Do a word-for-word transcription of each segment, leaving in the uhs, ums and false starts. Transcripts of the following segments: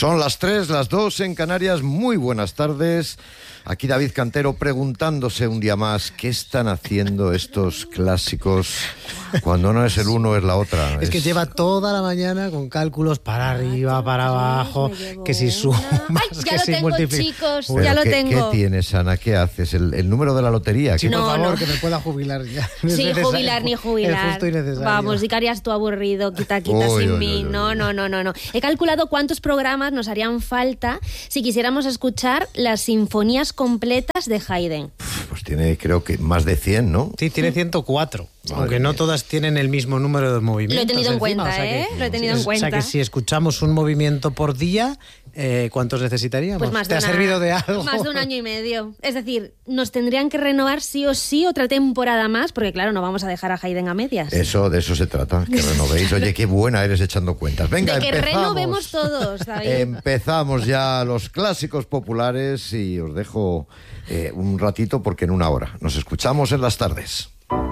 Son las tres, las dos en Canarias. Muy buenas tardes. Aquí David Cantero preguntándose un día más qué están haciendo estos clásicos cuando no es el uno es la otra. Es, es que lleva toda la mañana con cálculos para arriba, para abajo, que si sumas, Ay, ya que lo si tengo, multiplicas. chicos, Bueno, ya lo ¿qué, tengo. ¿Qué tienes, Ana? ¿Qué haces? ¿El, el número de la lotería? Sí, ¿Qué- por No, favor, no. que me pueda jubilar ya. No es Sí, necesario. jubilar ni Es jubilar. justo y necesario. Vamos, y que harías tú aburrido, quita, quita Uy, sin uy, mí. uy, uy, no, uy. no, no, no, no. He calculado cuántos programas nos harían falta si quisiéramos escuchar las sinfonías completas de Haydn. Pues tiene, creo que más de cien, ¿no? Sí, tiene ciento cuatro, Madre aunque no mía. todas tienen el mismo número de movimientos. Lo he tenido en encima, cuenta, o sea que- ¿eh? Lo he tenido en O sea cuenta. que si escuchamos un movimiento por día, eh, ¿cuántos necesitaríamos? Pues más ¿Te de ha una- servido de algo? Más de un año y medio. Es decir, nos tendrían que renovar sí o sí otra temporada más, porque claro, no vamos a dejar a Haydn a medias. Eso, de eso se trata, que renovéis. Oye, qué buena eres echando cuentas. Venga, de que empezamos. renovemos todos, David. Empezamos ya los clásicos populares y os dejo eh, un ratito porque en una hora nos escuchamos en las tardes.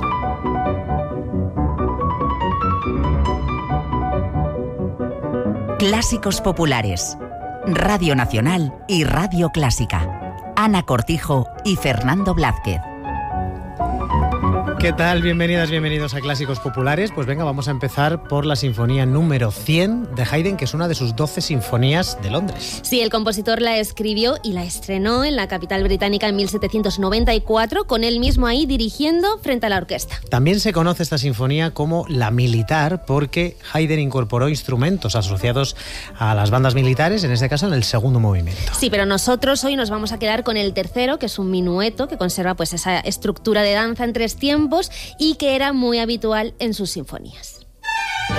Clásicos populares. Radio Nacional y Radio Clásica. Ana Cortijo y Fernando Blázquez. ¿Qué tal? Bienvenidas, bienvenidos a Clásicos Populares. Pues venga, vamos a empezar por la sinfonía número cien de Haydn, que es una de sus doce sinfonías de Londres. Sí, el compositor la escribió y la estrenó en la capital británica en mil setecientos noventa y cuatro, con él mismo ahí dirigiendo frente a la orquesta. También se conoce esta sinfonía como la militar porque Haydn incorporó instrumentos asociados a las bandas militares, en este caso en el segundo movimiento. Sí, pero nosotros hoy nos vamos a quedar con el tercero, que es un minueto, que conserva pues esa estructura de danza en tres tiempos y que era muy habitual en sus sinfonías.